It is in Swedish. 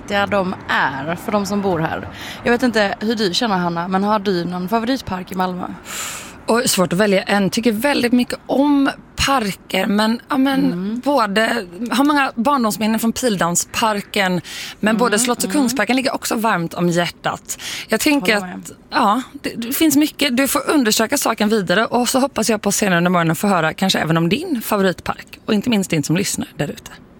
viktiga de är för de som bor här. Jag vet inte hur du känner, Hanna, men har du någon favoritpark i Malmö? Och svårt att välja en. Tycker väldigt mycket om parker, men både har många barndomsminnen från Pildammsparken, men både Slotts- och Kungsparken ligger också varmt om hjärtat. Jag tänker att det finns mycket. Du får undersöka saken vidare, och så hoppas jag på senare under morgonen få höra kanske även om din favoritpark, och inte minst din som lyssnar där ute.